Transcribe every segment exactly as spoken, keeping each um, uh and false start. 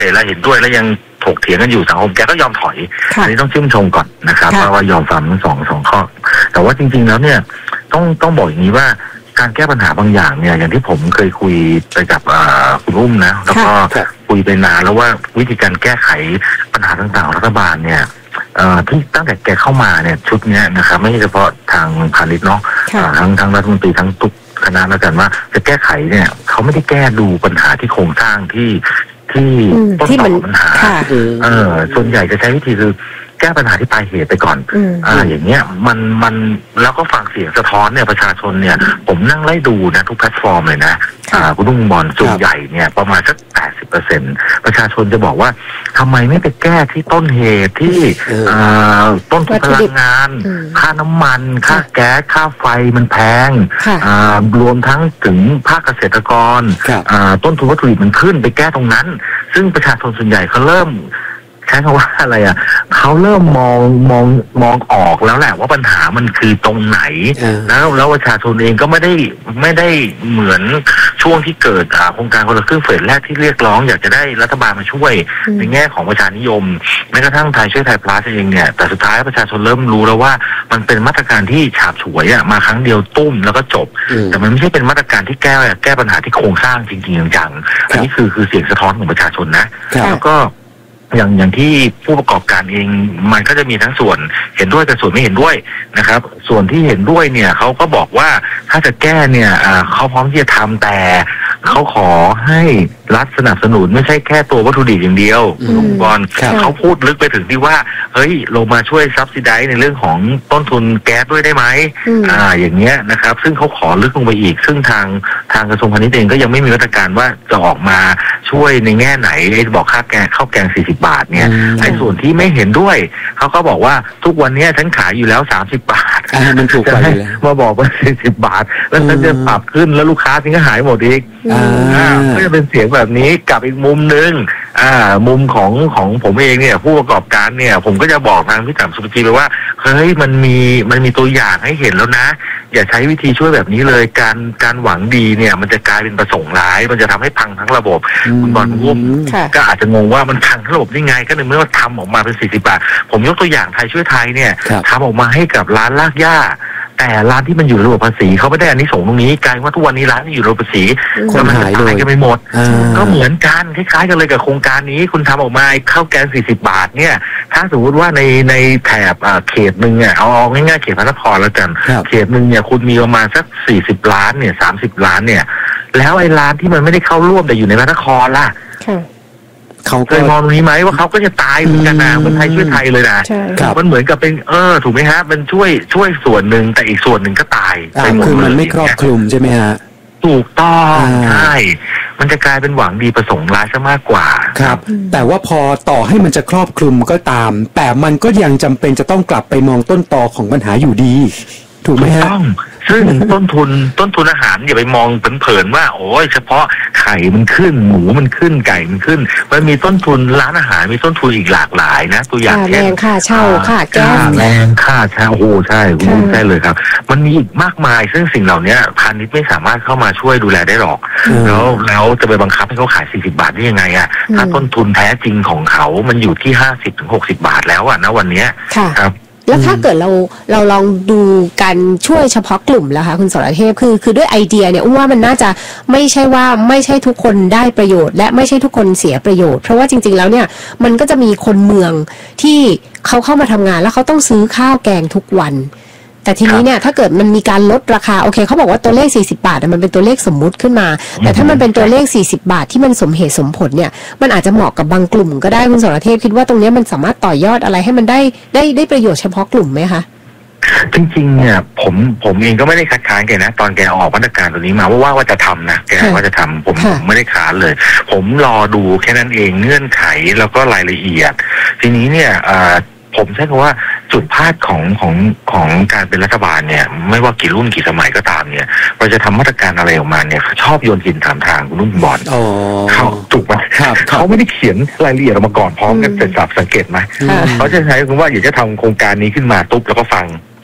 แล้วเห็นด้วยแล้วยังถกเถียงกันอยู่สังคมแกก็ยอมถอยอันนี้ต้องชื่นชมก่อนนะครับเพราะว่ายอมฟังทั้งสองสองข้อแต่ว่าจริงๆแล้วเนี่ยต้องต้องบอกอย่างนี้ว่าการแก้ปัญหาบางอย่างเนี่ยอย่างที่ผมเคยคุยไปกับคุณอุ้มนะแล้วก็คุยไปนานแล้วว่าวิธีการแก้ไขปัญหาต่างๆของรัฐบาลเนี่ยที่ตั้งแต่แกเข้ามาเนี่ยชุดนี้นะครับไม่ใช่เฉพาะทางพาณิชย์เนาะทั้งทั้งรัฐมนตรีทั้งทุกคณะแล้วกันว่าจะแก้ไขเนี่ยเขาไม่ได้แก้ดูปัญหาที่โครงสร้างที่ที่ต้นตอปัญหาเออส่วนใหญ่จะใช้วิธีคือแก้ปัญหาที่ปลายเหตุไปก่อนอ่าอย่างเงี้ยมันมันแล้วก็ฟังเสียงสะท้อนเนี่ยประชาชนเนี่ยผมนั่งไล่ดูนะทุกแพลตฟอร์มเลยนะอ่าคุณลุงบอลส่วนใหญ่เนี่ยประมาณสักแปดสิบเปอร์เซ็นต์ประชาชนจะบอกว่าทำไมไม่ไปแก้ที่ต้นเหตุที่อ่าต้นทุนพลังงานค่าน้ำมันค่าแก๊สค่าไฟมันแพงอ่ารวมทั้งถึงภาคเกษตรกรอ่าต้นทุนวัตถุดิบมันขึ้นไปแก้ตรงนั้นซึ่งประชาชนส่วนใหญ่เขาเริ่มใช้คำว่าอะไรอ่ะเขาเริ่มมองมองมองออกแล้วแหละว่าปัญหามันคือตรงไหนแล้วแล้วประชาชนเองก็ไม่ได้ไม่ได้เหมือนช่วงที่เกิดโครงการคนละครึ่งเฟสแรกที่เรียกร้องอยากจะได้รัฐบาลมาช่วยในแง่ของประชานิยมแม้กระทั่งไทยช่วยไทยพลัสเองเนี่ยแต่สุดท้ายประชาชนเริ่มรู้แล้วว่ามันเป็นมาตรการที่ฉาบฉวยอ่ะมาครั้งเดียวตุ้มแล้วก็จบแต่มันไม่ใช่เป็นมาตรการที่แก้แก้ปัญหาที่โครงสร้างจริงๆจังๆอันนี้คือคือเสียงสะท้อนของประชาชนนะแล้วก็อย่างอย่างที่ผู้ประกอบการเองมันก็จะมีทั้งส่วนเห็นด้วยกับส่วนไม่เห็นด้วยนะครับส่วนที่เห็นด้วยเนี่ยเขาก็บอกว่าถ้าจะแก้เนี่ยเขาพร้อมที่จะทำแต่เขาขอให้รัฐสนับสนุนไม่ใช่แค่ตัววัตถุดิบอย่างเดียวลุงบอลเขาพูดลึกไปถึงที่ว่าเฮ้ยลงมาช่วยซับซิไดซ์ในเรื่องของต้นทุนแก๊สด้วยได้ไหมอ่าอย่างเงี้ยนะครับซึ่งเขาขอลึกลงไปอีกซึ่งทางทางกระทรวงพาณิชย์เองก็ยังไม่มีมาตรการว่าจะออกมาช่วยในแง่ไหนไอ้บอกค่าแกงข้าวแกงสี่สิบบาทเนี่ยไอ้ส่วนที่ไม่เห็นด้วยเขาก็บอกว่าทุกวันนี้ฉันขายอยู่แล้วสามสิบบาทมันถูกไปแล้วมาบอกว่าสี่สิบบาทแล้วฉันจะปรับขึ้นแล้วลูกค้าทิ้งก็หายหมดอีกก็จะเป็นเสียงแบบนี้กับอีกมุมนึงอ่ามุมของของผมเองเนี่ยผู้ประกอบการเนี่ยผมก็จะบอกทางพี่ต่ำสุภจีไปว่าเฮ้ยมันมีมันมีตัวอย่างให้เห็นแล้วนะอย่าใช้วิธีช่วยแบบนี้เลยการการหวังดีเนี่ยมันจะกลายเป็นประสงค์ร้ายมันจะทำให้พังทั้งระบบคุณบอลคุณก็อาจจะงงว่ามันพังทั้งระบบได้ไงก็ในเมื่อทำออกมาเป็นสี่สิบบาทผมยกตัวอย่างไทยช่วยไทยเนี่ยทำออกมาให้กับร้านลากหญ้าแต่ร้านที่มันอยู่ระบบภาษีเขาไม่ได้อันนี้ส่งตรงนี้กลายว่าทุกวันนี้ร้านที่อยู่ระบบภาษีคนหายเลยกันไปหมดก็เหมือนกันคล้ายๆกันเลยกับโครงการนี้คุณทำออกมาข้าวแกงสี่สิบบาทเนี่ยถ้าสมมติว่าในในแถบเขตหนึ่งเนี่ยเอาเอาง่ายๆเขตพระนครแล้วกันเขตหนึ่งเนี่ยคุณมีประมาณสักสี่สิบล้านเนี่ยสามสิบล้านเนี่ยแล้วไอ้ร้านที่มันไม่ได้เข้าร่วมแต่อยู่ในพระนครล่ะเขาเคยมองตรงนี้ไหมว่าเขาก็จะตายเหมือนกันนะเหมือนไทยช่วยไทยเลยนะมันเหมือนกับเป็นเออถูกไหมฮะมันช่วยช่วยส่วนหนึ่งแต่อีกส่วนหนึ่งก็ตายไปหมดคือมันไม่ครอบคลุมใช่ไหมฮะถูกต้องใช่มันจะกลายเป็นหวังดีประสงค์ร้ายซะมากกว่าครับแต่ว่าพอต่อให้มันจะครอบคลุมก็ตามแต่มันก็ยังจำเป็นจะต้องกลับไปมองต้นตอของปัญหาอยู่ดีถูกไหมฮะซึ่งต้นทุนต้นทุนอาหารอย่าไปมองเผินๆว่าโอ้ยเฉพาะไข่มันขึ้นหมูมันขึ้นไก่มันขึ้นมันมีต้นทุนร้านอาหารมีต้นทุนอีกหลากหลายนะตัวอย่างเช่นแรงค่าเช่าค่าแก๊สแรงค่าเช่าโอ้โหใช่คุณใช่เลยครับมันมีอีกมากมายซึ่งสิ่งเหล่านี้พาณิชย์ไม่สามารถเข้ามาช่วยดูแลได้หรอกแล้วแล้วจะไปบังคับให้เขาขายสี่สิบบาทได้ยังไงอ่ะถ้าต้นทุนแท้จริงของเขามันอยู่ที่ห้าสิบถึงหกสิบบาทแล้วอ่ะณวันนี้ครับแล้วถ้าเกิดเราเราลองดูการช่วยเฉพาะกลุ่มแล้วคะคุณสรเทพคือคือด้วยไอเดียเนี่ยอุ้มว่ามันน่าจะไม่ใช่ว่าไม่ใช่ทุกคนได้ประโยชน์และไม่ใช่ทุกคนเสียประโยชน์เพราะว่าจริงๆแล้วเนี่ยมันก็จะมีคนเมืองที่เขาเข้ามาทำงานแล้วเขาต้องซื้อข้าวแกงทุกวันแต่ทีนี้เนี่ยถ้าเกิดมันมีการลดราคาโอเคเขาบอกว่าตัวเลขสี่สิบบาทมันเป็นตัวเลขสมมุติขึ้นมาแต่ถ้ามันเป็นตัวเลขสี่สิบบาทที่มันสมเหตุสมผลเนี่ยมันอาจจะเหมาะกับบางกลุ่มก็ได้คุณสรเทพคิดว่าตรงนี้มันสามารถต่อยอดอะไรให้มันได้ได้ได้ประโยชน์เฉพาะกลุ่มไหมคะจริงๆเนี่ยผมผมเองก็ไม่ได้คัดค้านแกนะตอนแกออกมาตรการตัวนี้มาว่าว่าจะทำนะแกว่าจะทำผมไม่ได้ค้านเลยผมรอดูแค่นั้นเองเงื่อนไขแล้วก็รายละเอียดทีนี้เนี่ยผมใช้คำว่าจุดพลาดของของของการเป็นรัฐบาลเนี่ยไม่ว่ากี่รุ่นกี่สมัยก็ตามเนี่ยเราจะทำมาตรการอะไรออกมาเนี่ยชอบโยนหินถามทางรุ่นบอลเขาถูกไหมเขาไม่ได้เขียนรายละเอียดออกมาก่อนพร้อมกันเสร็จสับสังเกตไหมเขาจะใช้คำว่าอยากจะทำโครงการนี้ขึ้นมาตุ๊บแล้วก็ฟัง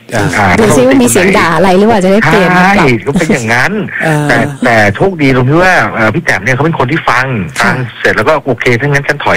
อ่าดูซิว่ามีเสียงด่าอะไรหรือว่าจะได้เปลี่ยนใช่ปรับก็เป็นอย่างนั้นเออแต่แต่โชคดีตรงที่ว่าเอ่อพี่แต้มเนี่ยเขาเป็นคนที่ฟังฟังค่ะเสร็จแล้วก็โอเคถ้างั้นฉันถอย